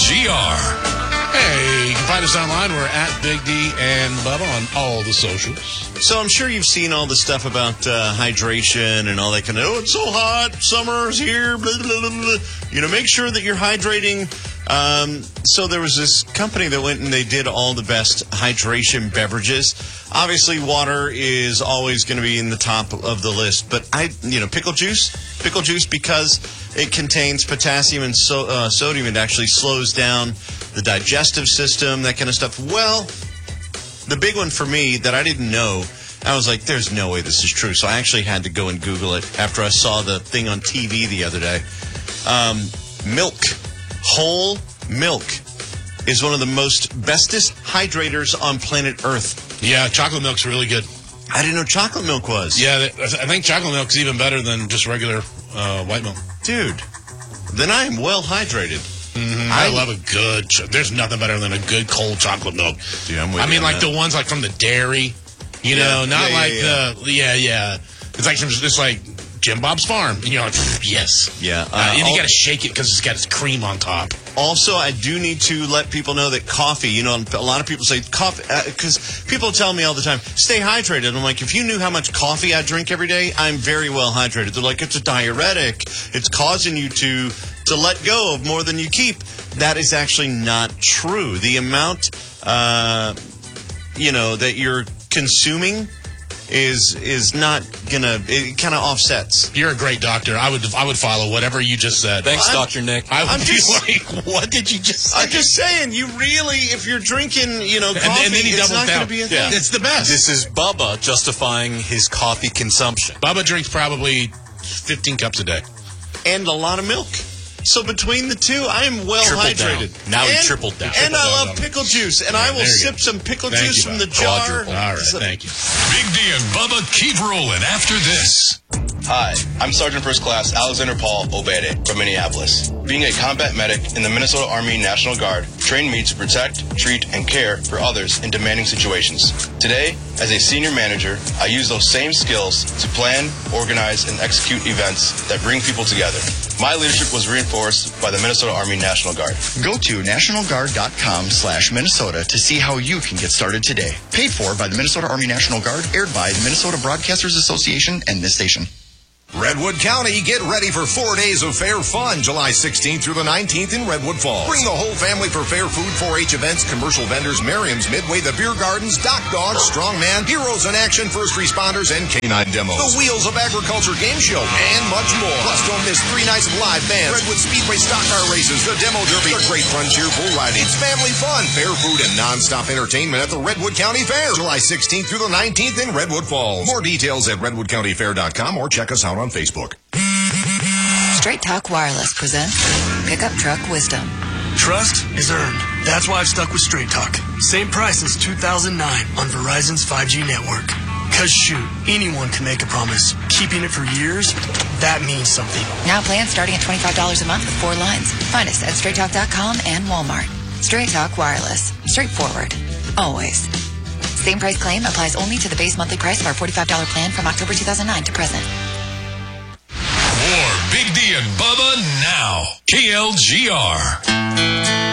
KLGR. Hey, you can find us online. We're at Big D and Bubba on all the socials. So I'm sure you've seen all the stuff about hydration and all that kind of, oh, it's so hot, summer's here, blah, blah, blah, blah. You know, make sure that you're hydrating. So there was this company that went and they did all the best hydration beverages. Obviously, water is always going to be in the top of the list. But pickle juice because it contains potassium and sodium. It actually slows down the digestive system, that kind of stuff. Well, the big one for me that I didn't know, I was like, there's no way this is true. So I actually had to go and Google it after I saw the thing on TV the other day. Milk. Whole milk is one of the bestest hydrators on planet Earth. Yeah, chocolate milk's really good. I didn't know chocolate milk was. Yeah, I think chocolate milk's even better than just regular white milk. Dude, then I am well hydrated. Mm-hmm. I love a good. There's nothing better than a good cold chocolate milk. Dude, I'm with you on like that. The ones like from the dairy, not It's like it's like Jim Bob's Farm, and you're like, yes, yeah. And you got to shake it because it's got its cream on top. Also, I do need to let people know that coffee. A lot of people say coffee because people tell me all the time, stay hydrated. And I'm like, if you knew how much coffee I drink every day, I'm very well hydrated. They're like, it's a diuretic. It's causing you to let go of more than you keep. That is actually not true. The amount, that you're consuming is not gonna. It kind of offsets. You're a great doctor. I would follow whatever you just said. Thanks, Dr. Nick. I would be like, what did you just say? I'm just saying, you really, if you're drinking, coffee, and then he it's not going to down. be a thing. It's the best. This is Bubba justifying his coffee consumption. Bubba drinks probably 15 cups a day. And a lot of milk. So between the two, I am well hydrated. Down. Now he tripled down. And I love pickle juice. And I will sip some pickle juice from the jar. All right, thank you. Big D and Bubba keep rolling after this. Hi, I'm Sergeant First Class Alexander Paul Obede from Minneapolis. Being a combat medic in the Minnesota Army National Guard trained me to protect, treat, and care for others in demanding situations. Today, as a senior manager, I use those same skills to plan, organize, and execute events that bring people together. My leadership was reinforced by the Minnesota Army National Guard. Go to nationalguard.com/Minnesota to see how you can get started today. Paid for by the Minnesota Army National Guard, aired by the Minnesota Broadcasters Association and this station. Redwood County, get ready for 4 days of fair fun, July 16th through the 19th in Redwood Falls. Bring the whole family for fair food, 4-H events, commercial vendors, Merriam's, Midway, the Beer Gardens, Dock Dogs, Strongman, Heroes in Action, First Responders, and Canine Demos. The Wheels of Agriculture Game Show, and much more. Plus, don't miss 3 nights of live bands, Redwood Speedway Stock Car Races, the Demo Derby, the Great Frontier Bull Riding. It's family fun, fair food, and non-stop entertainment at the Redwood County Fair, July 16th through the 19th in Redwood Falls. More details at redwoodcountyfair.com or check us out on Facebook. Straight Talk Wireless presents Pickup Truck Wisdom. Trust is earned. That's why I've stuck with Straight Talk. Same price as 2009 on Verizon's 5G network. Cause shoot, anyone can make a promise. Keeping it for years, that means something. Now plans starting at $25 a month with 4 lines. Find us at straighttalk.com and Walmart. Straight Talk Wireless. Straightforward. Always. Same price claim applies only to the base monthly price of our $45 plan from October 2009 to present. More Big D and Bubba now. KLGR.